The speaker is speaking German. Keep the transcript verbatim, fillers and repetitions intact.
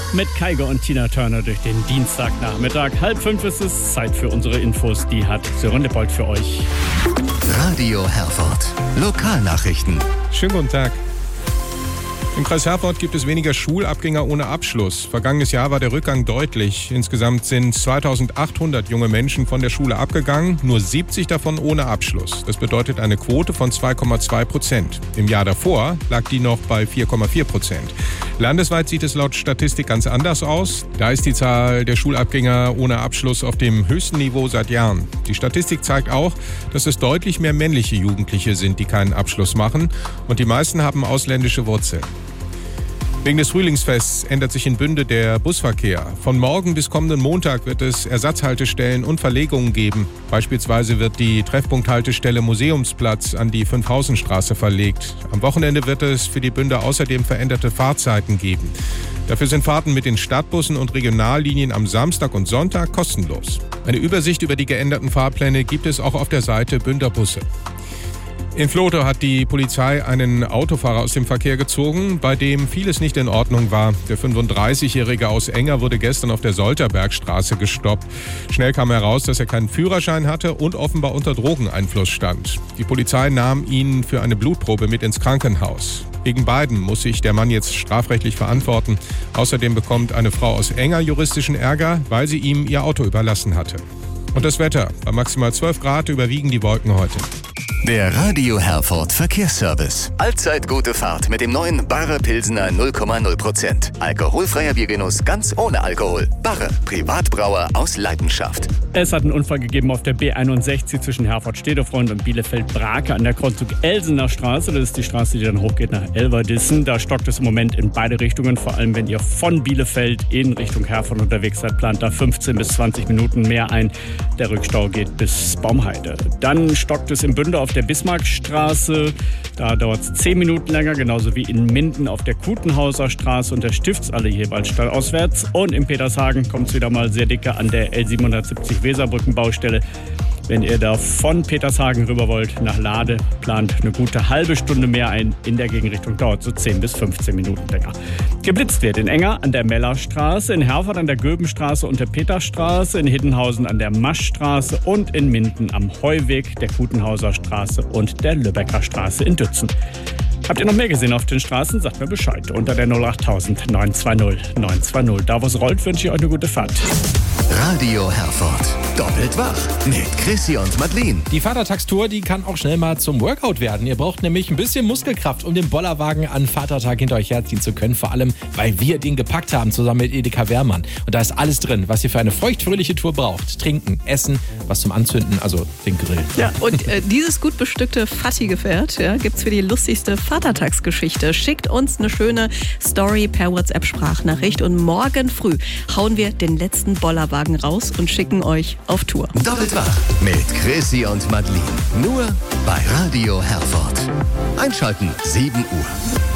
Mit Kaigo und Tina Turner durch den Dienstagnachmittag. Halb fünf ist es, Zeit für unsere Infos. Die hat Sören Dippold für euch. Radio Herford. Lokalnachrichten. Schönen guten Tag. Im Kreis Herford gibt es weniger Schulabgänger ohne Abschluss. Vergangenes Jahr war der Rückgang deutlich. Insgesamt sind zweitausendachthundert junge Menschen von der Schule abgegangen, nur siebzig davon ohne Abschluss. Das bedeutet eine Quote von zwei Komma zwei Prozent. Im Jahr davor lag die noch bei vier Komma vier Prozent. Landesweit sieht es laut Statistik ganz anders aus. Da ist die Zahl der Schulabgänger ohne Abschluss auf dem höchsten Niveau seit Jahren. Die Statistik zeigt auch, dass es deutlich mehr männliche Jugendliche sind, die keinen Abschluss machen. Und die meisten haben ausländische Wurzeln. Wegen des Frühlingsfests ändert sich in Bünde der Busverkehr. Von morgen bis kommenden Montag wird es Ersatzhaltestellen und Verlegungen geben. Beispielsweise wird die Treffpunkthaltestelle Museumsplatz an die Fünfhausenstraße verlegt. Am Wochenende wird es für die Bünder außerdem veränderte Fahrzeiten geben. Dafür sind Fahrten mit den Stadtbussen und Regionallinien am Samstag und Sonntag kostenlos. Eine Übersicht über die geänderten Fahrpläne gibt es auch auf der Seite Bünder Busse. In Vlotho hat die Polizei einen Autofahrer aus dem Verkehr gezogen, bei dem vieles nicht in Ordnung war. Der fünfunddreißigjährige aus Enger wurde gestern auf der Solterbergstraße gestoppt. Schnell kam heraus, dass er keinen Führerschein hatte und offenbar unter Drogeneinfluss stand. Die Polizei nahm ihn für eine Blutprobe mit ins Krankenhaus. Wegen beiden muss sich der Mann jetzt strafrechtlich verantworten. Außerdem bekommt eine Frau aus Enger juristischen Ärger, weil sie ihm ihr Auto überlassen hatte. Und das Wetter. Bei maximal zwölf Grad überwiegen die Wolken heute. Der Radio Herford Verkehrsservice. Allzeit gute Fahrt mit dem neuen Barre Pilsener null Komma null Prozent. Alkoholfreier Biergenuss ganz ohne Alkohol. Barre, Privatbrauer aus Leidenschaft. Es hat einen Unfall gegeben auf der B einundsechzig zwischen Herford-Stedefreund und Bielefeld-Brake an der Kreuzzug Elsener Straße. Das ist die Straße, die dann hochgeht nach Elverdissen. Da stockt es im Moment in beide Richtungen. Vor allem, wenn ihr von Bielefeld in Richtung Herford unterwegs seid, plant da fünfzehn bis zwanzig Minuten mehr ein. Der Rückstau geht bis Baumheide. Dann stockt es im Bünde auf der Bismarckstraße. Da dauert es zehn Minuten länger, genauso wie in Minden auf der Kutenhauser Straße und der Stiftsallee jeweils stadtauswärts. Und in Petershagen kommt es wieder mal sehr dicke an der L siebenhundertsiebzig Weserbrückenbaustelle. Wenn ihr da von Petershagen rüber wollt nach Lade, plant eine gute halbe Stunde mehr ein. In der Gegenrichtung dauert so zehn bis fünfzehn Minuten länger. Geblitzt wird in Enger an der Mellerstraße, in Herford an der Göbenstraße und der Peterstraße, in Hiddenhausen an der Maschstraße und in Minden am Heuweg, der Kutenhauser Straße und der Lübecker Straße in Dützen. Habt ihr noch mehr gesehen auf den Straßen? Sagt mir Bescheid. Unter der null acht tausend neun zwei null neun zwei null. Da wo es rollt, wünsche ich euch eine gute Fahrt. Radio Herford. Doppelt wach mit Chrissy und Madeleine. Die Vatertagstour, die kann auch schnell mal zum Workout werden. Ihr braucht nämlich ein bisschen Muskelkraft, um den Bollerwagen an Vatertag hinter euch herziehen zu können. Vor allem, weil wir den gepackt haben, zusammen mit Edeka Wehrmann. Und da ist alles drin, was ihr für eine feuchtfröhliche Tour braucht. Trinken, Essen, was zum Anzünden, also den Grill. Ja, und äh, dieses gut bestückte Fatti-Gefährt ja, gibt's für die lustigste Vatertagsgeschichte. Schickt uns eine schöne Story per WhatsApp-Sprachnachricht und morgen früh hauen wir den letzten Bollerwagen raus und schicken euch auf Tour. Doppelt wach mit Chrissy und Madeleine. Nur bei Radio Herford. Einschalten, sieben Uhr.